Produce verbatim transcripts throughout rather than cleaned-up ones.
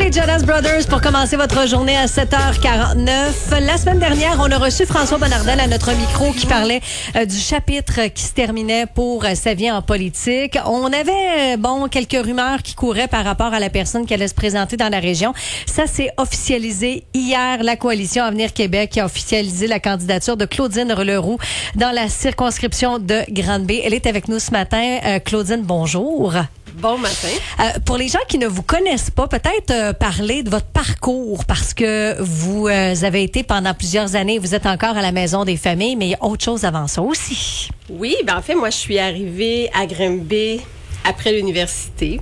les Jonas Brothers pour commencer votre journée à sept heures quarante-neuf. La semaine dernière, on a reçu François Bonnardel à notre micro qui parlait euh, du chapitre qui se terminait pour euh, sa vie en politique. On avait, euh, bon, quelques rumeurs qui couraient par rapport à la personne qui allait se présenter dans la région. Ça s'est officialisé hier. La coalition Avenir Québec qui a officialisé la candidature de Claudine Leroux dans la circonscription de Grande-Bay. Elle est avec nous ce matin. Euh, Claudine, bonjour. Bon matin. Euh, pour les gens qui ne vous connaissent pas, peut-être euh, parler de votre parcours parce que vous euh, avez été pendant plusieurs années, vous êtes encore à la Maison des familles, mais il y a autre chose avant ça aussi. Oui, ben en fait, moi, je suis arrivée à Grande-Bay après l'université.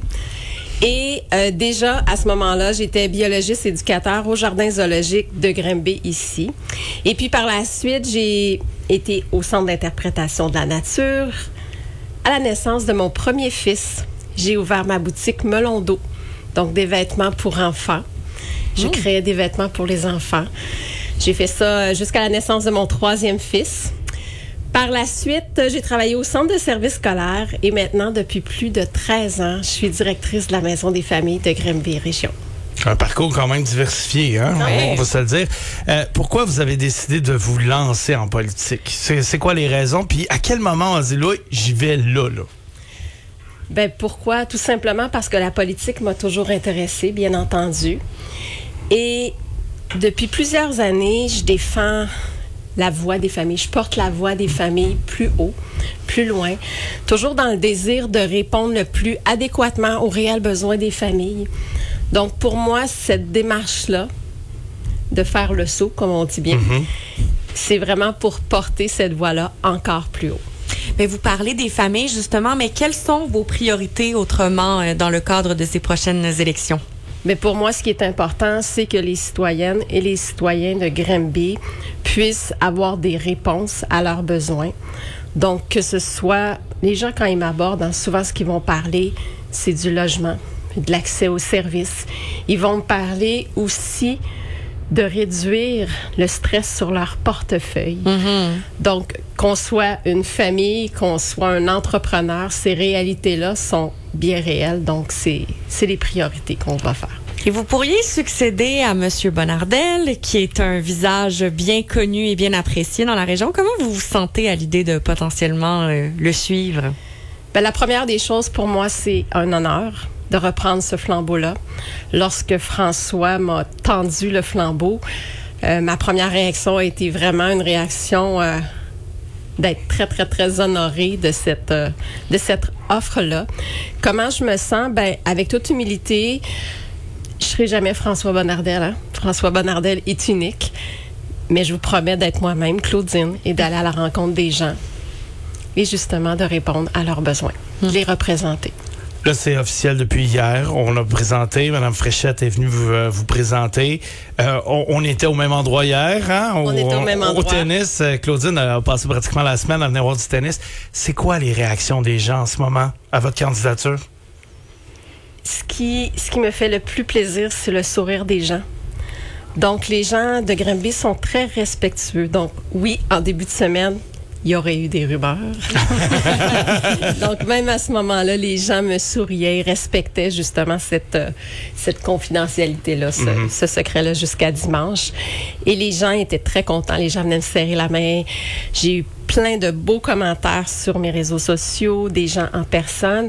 Et euh, déjà, à ce moment-là, j'étais biologiste éducateur au Jardin zoologique de Grande-Bay ici. Et puis, par la suite, j'ai été au Centre d'interprétation de la nature. À la naissance de mon premier fils, j'ai ouvert ma boutique Melon d'eau, donc des vêtements pour enfants. Je mmh. créais des vêtements pour les enfants. J'ai fait ça jusqu'à la naissance de mon troisième fils. Par la suite, j'ai travaillé au centre de services scolaires et maintenant, depuis plus de treize ans, je suis directrice de la Maison des familles de Grande-Bay Région. Un parcours quand même diversifié, hein? Oui. On va se le dire. Euh, pourquoi vous avez décidé de vous lancer en politique? C'est, c'est quoi les raisons? Puis à quel moment on a dit là, j'y vais là, là? Ben pourquoi? Tout simplement parce que la politique m'a toujours intéressée, bien entendu. Et depuis plusieurs années, je défends la voix des familles. Je porte la voix des familles plus haut, plus loin, toujours dans le désir de répondre le plus adéquatement aux réels besoins des familles. Donc, pour moi, cette démarche-là, de faire le saut, comme on dit bien, mm-hmm. c'est vraiment pour porter cette voix-là encore plus haut. Mais vous parlez des familles, justement, mais quelles sont vos priorités autrement euh, dans le cadre de ces prochaines élections? Mais pour moi, ce qui est important, c'est que les citoyennes et les citoyens de Grande-Bay puissent avoir des réponses à leurs besoins. Donc, que ce soit, les gens, quand ils m'abordent, hein, souvent, ce qu'ils vont parler, c'est du logement, de l'accès aux services. Ils vont me parler aussi de réduire le stress sur leur portefeuille. Mm-hmm. Donc, qu'on soit une famille, qu'on soit un entrepreneur, ces réalités-là sont bien réelles. Donc, c'est, c'est les priorités qu'on va faire. Et vous pourriez succéder à M. Bonnardel, qui est un visage bien connu et bien apprécié dans la région. Comment vous vous sentez à l'idée de potentiellement euh, le suivre? Bien, la première des choses pour moi, c'est un honneur de reprendre ce flambeau-là. Lorsque François m'a tendu le flambeau, euh, ma première réaction a été vraiment une réaction euh, d'être très, très, très honorée de cette, euh, de cette offre-là. Comment je me sens? Ben, avec toute humilité, je ne serai jamais François Bonnardel. Hein? François Bonnardel est unique, mais je vous promets d'être moi-même, Claudine, et d'aller à la rencontre des gens et justement de répondre à leurs besoins, de les représenter. Là, c'est officiel depuis hier. On l'a présenté. Mme Fréchette est venue vous, euh, vous présenter. Euh, on, on était au même endroit hier, hein? On, on était au même endroit. Au tennis. Claudine a passé pratiquement la semaine à venir voir du tennis. C'est quoi les réactions des gens en ce moment à votre candidature? Ce qui, ce qui me fait le plus plaisir, c'est le sourire des gens. Donc, les gens de Grande-Bay sont très respectueux. Donc, oui, en début de semaine, il y aurait eu des rumeurs. Donc, même à ce moment-là, les gens me souriaient et respectaient justement cette, euh, cette confidentialité-là, ce, mm-hmm. ce secret-là jusqu'à dimanche. Et les gens étaient très contents. Les gens venaient me serrer la main. J'ai eu plein de beaux commentaires sur mes réseaux sociaux, des gens en personne.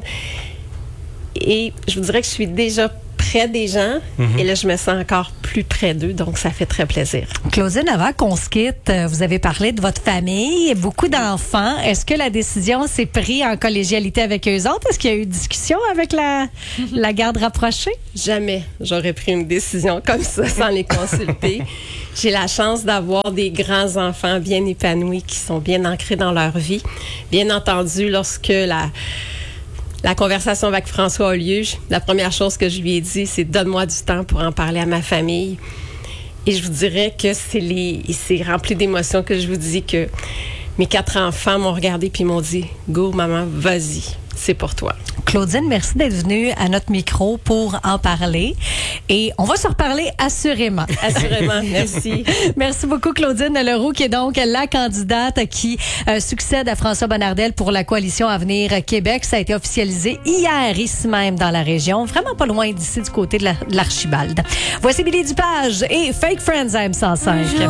Et je vous dirais que je suis déjà près des gens. Mm-hmm. Et là, je me sens encore plus près d'eux. Donc, ça fait très plaisir. Claudine, avant qu'on se quitte, vous avez parlé de votre famille, beaucoup d'enfants. Est-ce que la décision s'est prise en collégialité avec eux autres? Est-ce qu'il y a eu discussion avec la, la garde rapprochée? Jamais j'aurais pris une décision comme ça sans les consulter. J'ai la chance d'avoir des grands-enfants bien épanouis qui sont bien ancrés dans leur vie. Bien entendu, lorsque la... La conversation avec François a lieu. La première chose que je lui ai dit, c'est « Donne-moi du temps pour en parler à ma famille ». Et je vous dirais que c'est, les, c'est rempli d'émotions que je vous dis que mes quatre enfants m'ont regardé puis m'ont dit « Go, maman, vas-y, c'est pour toi ». Claudine, merci d'être venue à notre micro pour en parler. Et on va se reparler assurément. Assurément, merci. Merci beaucoup, Claudine Leroux, qui est donc la candidate qui euh, succède à François Bonnardel pour la coalition Avenir Québec. Ça a été officialisé hier, ici même, dans la région. Vraiment pas loin d'ici, du côté de la- de l'Archibald. Voici Billy Dupage et Fake Friends à M cent cinq.